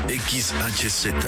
XHZ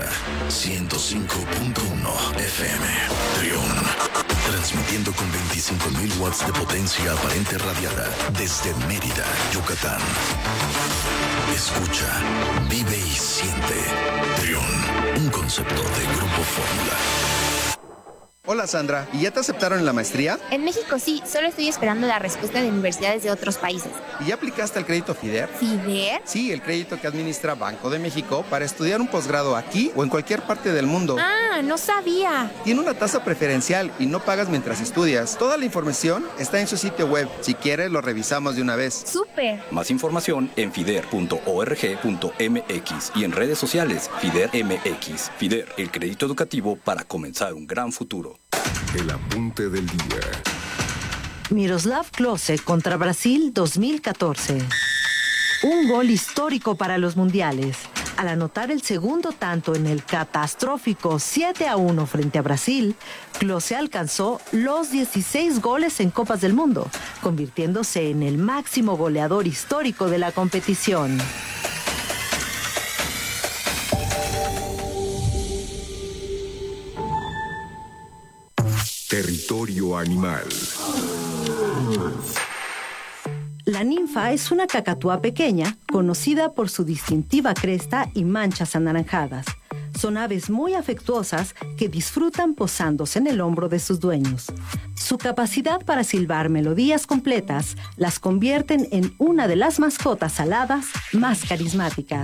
105.1 FM. Trión. Transmitiendo con 25.000 watts de potencia aparente radiada desde Mérida, Yucatán. Escucha, vive y siente. Trión, un concepto de Grupo Fórmula. Hola Sandra, ¿y ya te aceptaron en la maestría? En México sí, solo estoy esperando la respuesta de universidades de otros países. ¿Y ya aplicaste al crédito FIDER? ¿FIDER? Sí, el crédito que administra Banco de México para estudiar un posgrado aquí o en cualquier parte del mundo. Ah, no sabía. Tiene una tasa preferencial y no pagas mientras estudias. Toda la información está en su sitio web. Si quieres, lo revisamos de una vez. ¡Súper! Más información en fider.org.mx y en redes sociales FIDER MX. FIDER, el crédito educativo para comenzar un gran futuro. El apunte del día. Miroslav Klose contra Brasil 2014. Un gol histórico para los mundiales. Al anotar el segundo tanto en el catastrófico 7-1 frente a Brasil, Klose alcanzó los 16 goles en Copas del Mundo, convirtiéndose en el máximo goleador histórico de la competición. Territorio animal. La ninfa es una cacatúa pequeña, conocida por su distintiva cresta y manchas anaranjadas. Son aves muy afectuosas que disfrutan posándose en el hombro de sus dueños. Su capacidad para silbar melodías completas las convierten en una de las mascotas aladas más carismáticas.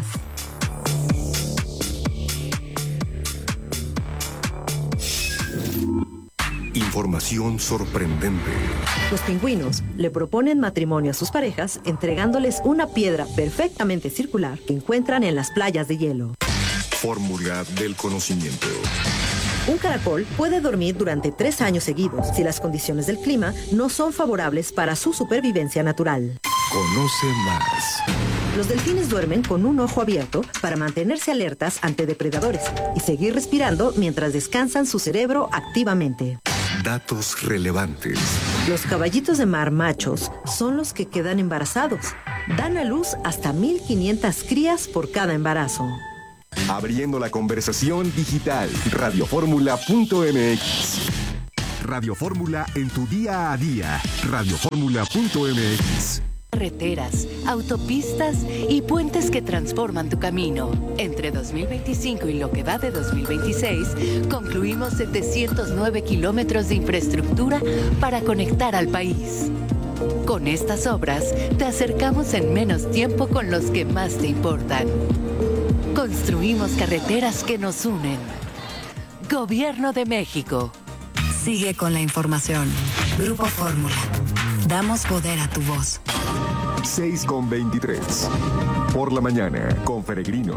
Información sorprendente. Los pingüinos le proponen matrimonio a sus parejas entregándoles una piedra perfectamente circular que encuentran en las playas de hielo. Fórmula del conocimiento. Un caracol puede dormir durante 3 años seguidos si las condiciones del clima no son favorables para su supervivencia natural. Conoce más. Los delfines duermen con un ojo abierto para mantenerse alertas ante depredadores y seguir respirando mientras descansan su cerebro activamente. Datos relevantes. Los caballitos de mar machos son los que quedan embarazados. Dan a luz hasta 1,500 crías por cada embarazo. Abriendo la conversación digital. Radioformula.mx. Radio Fórmula en tu día a día. Radioformula.mx. Carreteras, autopistas y puentes que transforman tu camino. Entre 2025 y lo que va de 2026, concluimos 709 kilómetros de infraestructura para conectar al país. Con estas obras, te acercamos en menos tiempo con los que más te importan. Construimos carreteras que nos unen. Gobierno de México. Sigue con la información. Grupo Fórmula. Damos poder a tu voz. 6:23. Por la mañana, con Peregrino.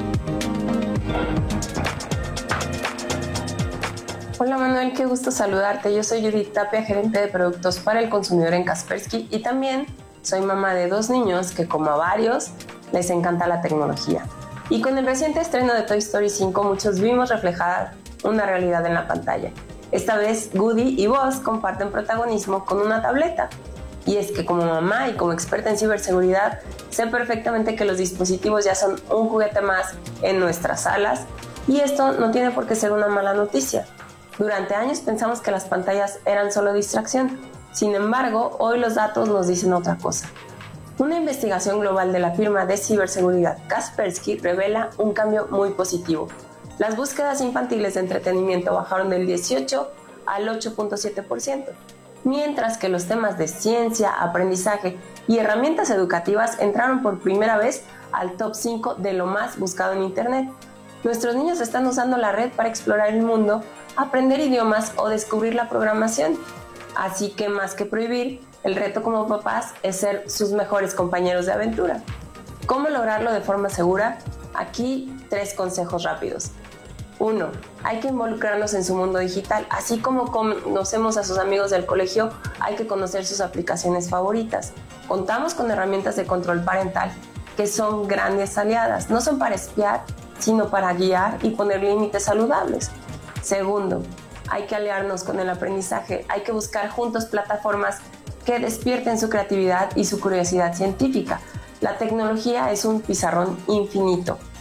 Hola Manuel, qué gusto saludarte. Yo soy Judith Tapia, gerente de productos para el consumidor en Kaspersky y también soy mamá de 2 niños que, como a varios, les encanta la tecnología. Y con el reciente estreno de Toy Story 5, muchos vimos reflejada una realidad en la pantalla. Esta vez, Woody y Buzz comparten protagonismo con una tableta. Y es que como mamá y como experta en ciberseguridad, sé perfectamente que los dispositivos ya son un juguete más en nuestras salas y esto no tiene por qué ser una mala noticia. Durante años pensamos que las pantallas eran solo distracción. Sin embargo, hoy los datos nos dicen otra cosa. Una investigación global de la firma de ciberseguridad Kaspersky revela un cambio muy positivo. Las búsquedas infantiles de entretenimiento bajaron del 18 al 8.7%. Mientras que los temas de ciencia, aprendizaje y herramientas educativas entraron por primera vez al top 5 de lo más buscado en Internet. Nuestros niños están usando la red para explorar el mundo, aprender idiomas o descubrir la programación. Así que más que prohibir, el reto como papás es ser sus mejores compañeros de aventura. ¿Cómo lograrlo de forma segura? Aquí 3 consejos rápidos. 1. Hay que involucrarnos en su mundo digital. Así como conocemos a sus amigos del colegio, hay que conocer sus aplicaciones favoritas. Contamos con herramientas de control parental que son grandes aliadas. No son para espiar, sino para guiar y poner límites saludables. 2. Hay que aliarnos con el aprendizaje. Hay que buscar juntos plataformas que despierten su creatividad y su curiosidad científica. La tecnología es un pizarrón infinito.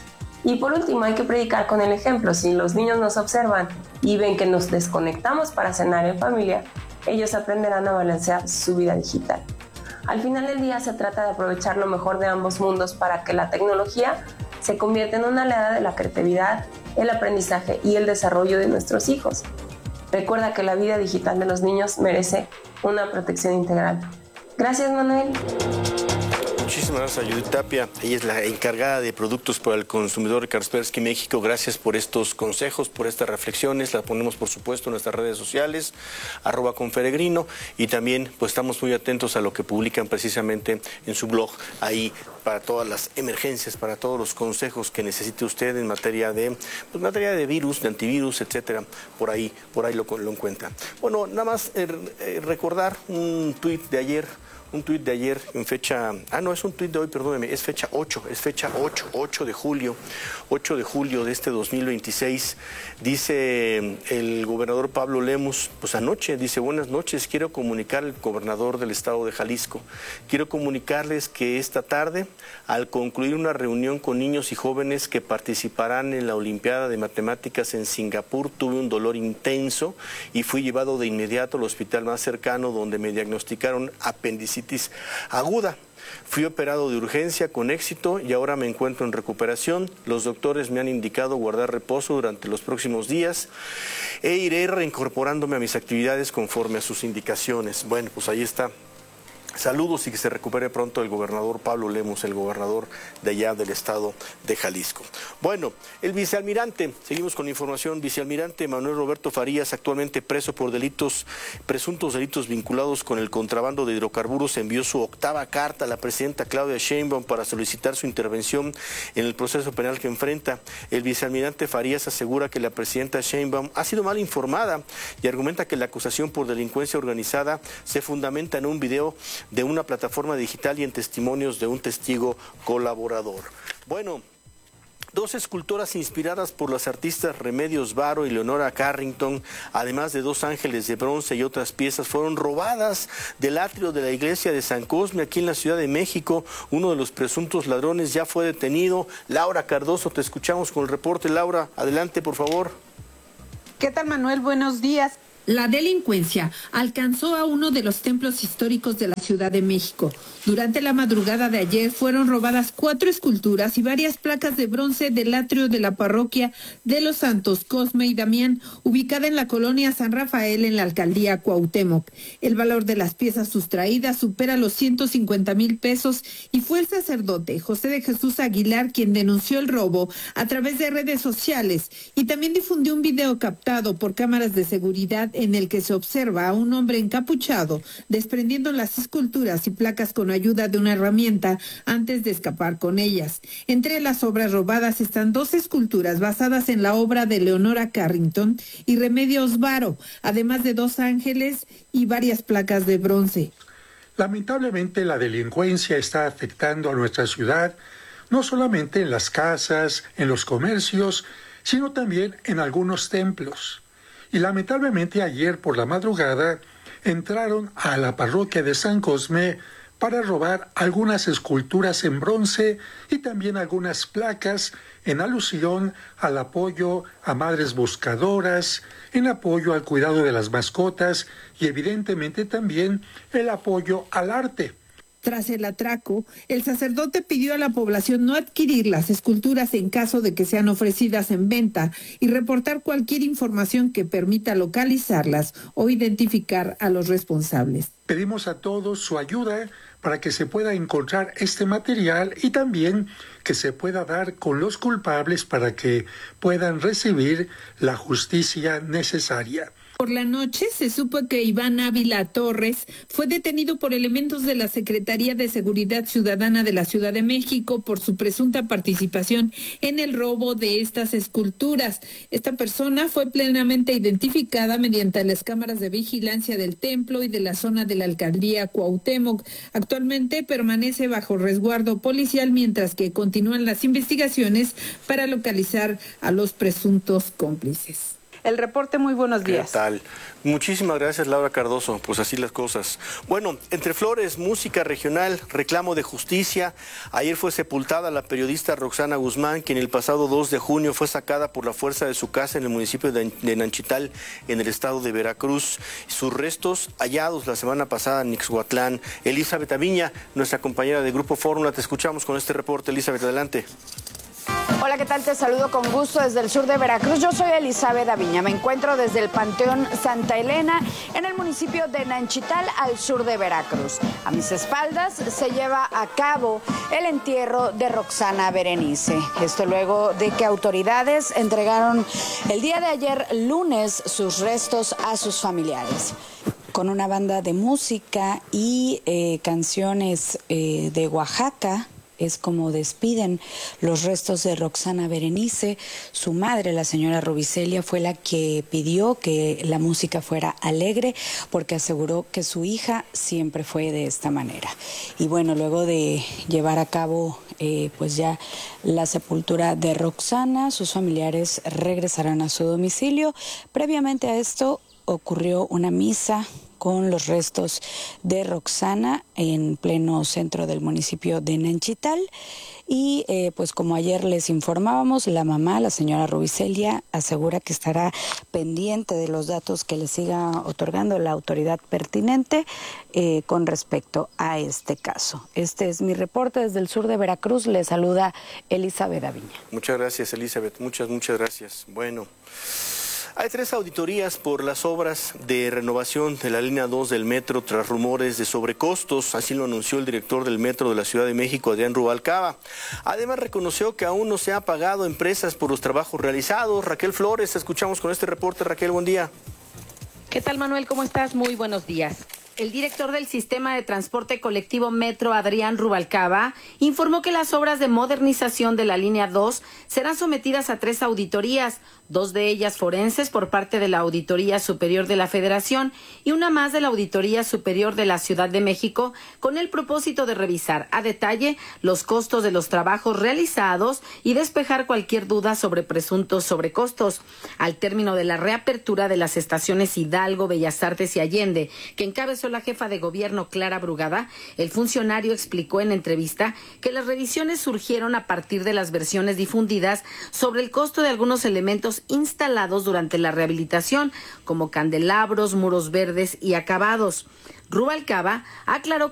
Y por último, hay que predicar con el ejemplo. Si los niños nos observan y ven que nos desconectamos para cenar en familia, ellos aprenderán a balancear su vida digital. Al final del día se trata de aprovechar lo mejor de ambos mundos para que la tecnología se convierta en una aliada de la creatividad, el aprendizaje y el desarrollo de nuestros hijos. Recuerda que la vida digital de los niños merece una protección integral. Gracias, Manuel. Muchísimas gracias a Judith Tapia. Ella es la encargada de productos para el consumidor de Kaspersky México. Gracias por estos consejos, por estas reflexiones. Las ponemos, por supuesto, en nuestras redes sociales, @conferegrino. Y también pues estamos muy atentos a lo que publican precisamente en su blog, ahí para todas las emergencias, para todos los consejos que necesite usted en materia de virus, de antivirus, etcétera. Por ahí lo encuentra. Bueno, nada más recordar un tuit de ayer. Un tuit de ayer en fecha... no, es un tuit de hoy, perdóneme, es fecha 8 de julio, 8 de julio de este 2026. Dice el gobernador Pablo Lemus, pues anoche, dice: buenas noches, quiero comunicar al gobernador del estado de Jalisco. Quiero comunicarles que esta tarde, al concluir una reunión con niños y jóvenes que participarán en la Olimpiada de Matemáticas en Singapur, tuve un dolor intenso y fui llevado de inmediato al hospital más cercano, donde me diagnosticaron apendicitis aguda. Fui operado de urgencia con éxito y ahora me encuentro en recuperación. Los doctores me han indicado guardar reposo durante los próximos días e iré reincorporándome a mis actividades conforme a sus indicaciones. Bueno, pues ahí está. Saludos y que se recupere pronto el gobernador Pablo Lemus, el gobernador de allá del estado de Jalisco. Bueno, el vicealmirante, seguimos con información, vicealmirante Manuel Roberto Farías, actualmente preso por presuntos delitos vinculados con el contrabando de hidrocarburos, envió su 8ª carta a la presidenta Claudia Sheinbaum para solicitar su intervención en el proceso penal que enfrenta. El vicealmirante Farías asegura que la presidenta Sheinbaum ha sido mal informada y argumenta que la acusación por delincuencia organizada se fundamenta en un video de una plataforma digital y en testimonios de un testigo colaborador. Bueno, 2 escultoras inspiradas por las artistas Remedios Varo y Leonora Carrington, además de 2 ángeles de bronce y otras piezas, fueron robadas del atrio de la iglesia de San Cosme, aquí en la Ciudad de México. Uno de los presuntos ladrones ya fue detenido. Laura Cardoso, te escuchamos con el reporte. Laura, adelante, por favor. ¿Qué tal, Manuel? Buenos días. La delincuencia alcanzó a uno de los templos históricos de la Ciudad de México. Durante la madrugada de ayer fueron robadas 4 esculturas y varias placas de bronce del atrio de la parroquia de los Santos Cosme y Damián, ubicada en la colonia San Rafael en la alcaldía Cuauhtémoc. El valor de las piezas sustraídas supera los 150,000 pesos y fue el sacerdote José de Jesús Aguilar quien denunció el robo a través de redes sociales y también difundió un video captado por cámaras de seguridad en el que se observa a un hombre encapuchado desprendiendo las esculturas y placas con ayuda de una herramienta antes de escapar con ellas. Entre las obras robadas están 2 esculturas basadas en la obra de Leonora Carrington y Remedios Varo, además de 2 ángeles y varias placas de bronce. Lamentablemente la delincuencia está afectando a nuestra ciudad, no solamente en las casas, en los comercios, sino también en algunos templos. Y lamentablemente ayer por la madrugada entraron a la parroquia de San Cosme para robar algunas esculturas en bronce y también algunas placas en alusión al apoyo a madres buscadoras, en apoyo al cuidado de las mascotas y evidentemente también el apoyo al arte. Tras el atraco, el sacerdote pidió a la población no adquirir las esculturas en caso de que sean ofrecidas en venta y reportar cualquier información que permita localizarlas o identificar a los responsables. Pedimos a todos su ayuda para que se pueda encontrar este material y también que se pueda dar con los culpables para que puedan recibir la justicia necesaria. Por la noche se supo que Iván Ávila Torres fue detenido por elementos de la Secretaría de Seguridad Ciudadana de la Ciudad de México por su presunta participación en el robo de estas esculturas. Esta persona fue plenamente identificada mediante las cámaras de vigilancia del templo y de la zona de la alcaldía Cuauhtémoc. Actualmente permanece bajo resguardo policial mientras que continúan las investigaciones para localizar a los presuntos cómplices. el reporte. Muy buenos días. ¿Qué tal? Muchísimas gracias, Laura Cardoso. Pues así las cosas. Bueno, entre flores, música regional, reclamo de justicia. Ayer fue sepultada la periodista Roxana Guzmán, quien el pasado 2 de junio fue sacada por la fuerza de su casa en el municipio de Nanchital, en el estado de Veracruz. Sus restos hallados la semana pasada en Ixhuatlán. Elizabeth Aviña, nuestra compañera de Grupo Fórmula, te escuchamos con este reporte. Elizabeth, adelante. Hola, ¿qué tal? Te saludo con gusto desde el sur de Veracruz. Yo soy Elizabeth Aviña. Me encuentro desde el Panteón Santa Elena, en el municipio de Nanchital, al sur de Veracruz. A mis espaldas se lleva a cabo el entierro de Roxana Berenice. Esto luego de que autoridades entregaron el día de ayer, lunes, sus restos a sus familiares. Con una banda de música y canciones de Oaxaca, es como despiden los restos de Roxana Berenice. Su madre, la señora Rubicelia, fue la que pidió que la música fuera alegre, porque aseguró que su hija siempre fue de esta manera. Y bueno, luego de llevar a cabo pues ya la sepultura de Roxana, sus familiares regresarán a su domicilio. Previamente a esto ocurrió una misa con los restos de Roxana en pleno centro del municipio de Nanchital. Y pues como ayer les informábamos, la mamá, la señora Rubicelia, asegura que estará pendiente de los datos que le siga otorgando la autoridad pertinente con respecto a este caso. Este es mi reporte desde el sur de Veracruz. Le saluda Elizabeth Aviña. Muchas gracias, Elizabeth. Muchas gracias. Bueno, hay 3 auditorías por las obras de renovación de la línea 2 del metro tras rumores de sobrecostos. Así lo anunció el director del metro de la Ciudad de México, Adrián Rubalcaba. Además, reconoció que aún no se ha pagado a empresas por los trabajos realizados. Raquel Flores, escuchamos con este reporte. Raquel, buen día. ¿Qué tal, Manuel? ¿Cómo estás? Muy buenos días. El director del Sistema de Transporte Colectivo Metro, Adrián Rubalcaba, informó que las obras de modernización de la línea 2 serán sometidas a 3 auditorías, 2 de ellas forenses por parte de la Auditoría Superior de la Federación y una más de la Auditoría Superior de la Ciudad de México, con el propósito de revisar a detalle los costos de los trabajos realizados y despejar cualquier duda sobre presuntos sobrecostos. Al término de la reapertura de las estaciones Hidalgo, Bellas Artes y Allende, que encabezó la jefa de gobierno Clara Brugada, el funcionario explicó en entrevista que las revisiones surgieron a partir de las versiones difundidas sobre el costo de algunos elementos instalados durante la rehabilitación, como candelabros, muros verdes y acabados. Rubalcaba aclaró